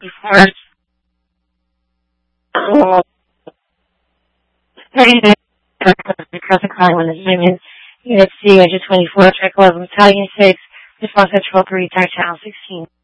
before. 39, Crescent Highland, Union, Unit C, Engine 24, Check 11, Battalion 6, Response at 12 3, Town 16.